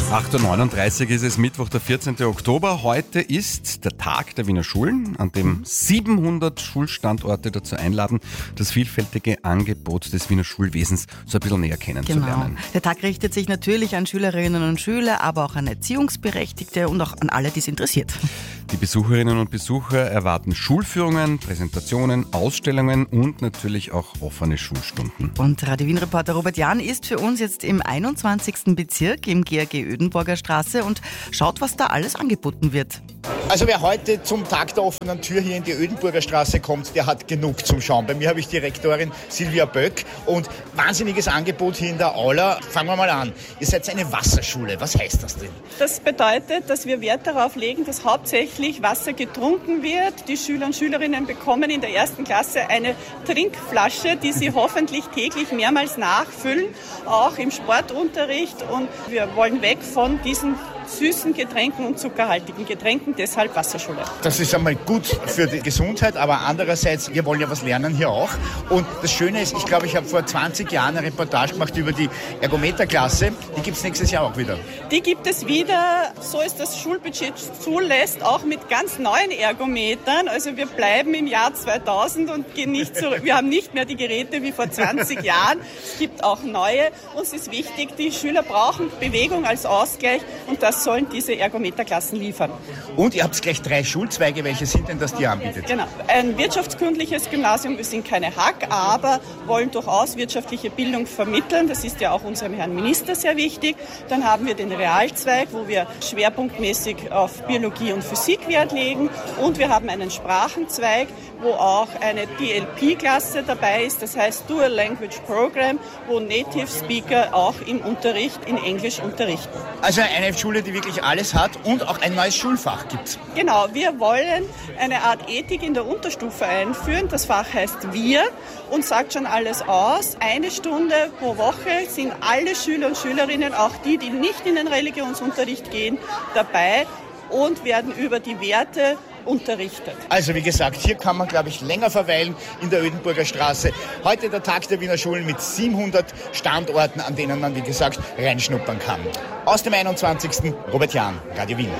8.39 Uhr ist es, Mittwoch, der 14. Oktober. Heute ist der Tag der Wiener Schulen, an dem 700 Schulstandorte dazu einladen, das vielfältige Angebot des Wiener Schulwesens so ein bisschen näher kennenzulernen. Genau. Der Tag richtet sich natürlich an Schülerinnen und Schüler, aber auch an Erziehungsberechtigte und auch an alle, die es interessiert. Die Besucherinnen und Besucher erwarten Schulführungen, Präsentationen, Ausstellungen und natürlich auch offene Schulstunden. Und Radio Wien-Reporter Robert Jahn ist für uns jetzt im 21. Bezirk im GRG Ödenburger Straße und schaut, was da alles angeboten wird. Also wer heute zum Tag der offenen Tür hier in die Ödenburger Straße kommt, der hat genug zum Schauen. Bei mir habe ich die Rektorin Silvia Böck und wahnsinniges Angebot hier in der Aula. Fangen wir mal an. Ihr seid eine Wasserschule. Was heißt das denn? Das bedeutet, dass wir Wert darauf legen, dass hauptsächlich Wasser getrunken wird. Die Schüler und Schülerinnen bekommen in der ersten Klasse eine Trinkflasche, die sie hoffentlich täglich mehrmals nachfüllen, auch im Sportunterricht. Und wir wollen weg von diesen süßen Getränken und zuckerhaltigen Getränken, deshalb Wasserschule. Das ist einmal gut für die Gesundheit, aber andererseits, wir wollen ja was lernen hier auch. Und das Schöne ist, ich glaube, ich habe vor 20 Jahren eine Reportage gemacht über die Ergometerklasse. Die gibt es nächstes Jahr auch wieder. Die gibt es wieder, so es das Schulbudget zulässt, auch mit ganz neuen Ergometern. Also wir bleiben im Jahr 2000 und gehen nicht zurück. Wir haben nicht mehr die Geräte wie vor 20 Jahren. Es gibt auch neue. Uns ist wichtig, die Schüler brauchen Bewegung als Ausgleich und das sollen diese Ergometerklassen liefern. Und ihr habt gleich 3 Schulzweige. Welche sind denn das, die ihr anbietet? Genau. Ein wirtschaftskundliches Gymnasium, wir sind keine Hack, aber wollen durchaus wirtschaftliche Bildung vermitteln. Das ist ja auch unserem Herrn Minister sehr wichtig. Dann haben wir den Realzweig, wo wir schwerpunktmäßig auf Biologie und Physik Wert legen. Und wir haben einen Sprachenzweig, wo auch eine DLP-Klasse dabei ist, das heißt Dual Language Program, wo Native Speaker auch im Unterricht in Englisch unterrichten. Also eine Schule, die wirklich alles hat und auch ein neues Schulfach gibt. Genau, wir wollen eine Art Ethik in der Unterstufe einführen. Das Fach heißt Wir und sagt schon alles aus. 1 Stunde pro Woche sind alle Schüler und Schülerinnen, auch die nicht in den Religionsunterricht gehen, dabei und werden über die Werte unterrichtet. Also wie gesagt, hier kann man, glaube ich, länger verweilen in der Ödenburger Straße. Heute der Tag der Wiener Schulen mit 700 Standorten, an denen man, wie gesagt, reinschnuppern kann. Aus dem 21. Robert Jahn, Radio Wien.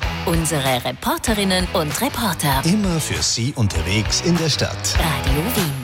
Unsere Reporterinnen und Reporter. Immer für Sie unterwegs in der Stadt. Radio Wien.